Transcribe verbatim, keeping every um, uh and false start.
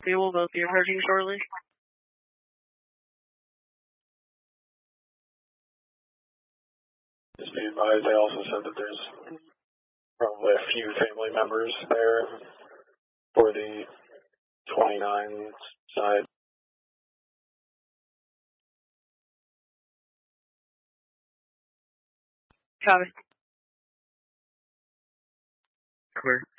We will both be approaching shortly. Just be advised, they also said that there's probably a few family members there for the twenty-nine side. Copy. Clear.